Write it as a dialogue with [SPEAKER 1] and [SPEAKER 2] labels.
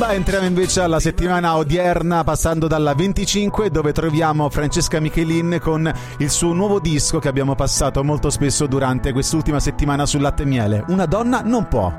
[SPEAKER 1] Entriamo invece alla settimana odierna, passando dalla 25, dove troviamo Francesca Michelin con il suo nuovo disco che abbiamo passato molto spesso durante quest'ultima settimana sul Latte e Miele. Una donna non può.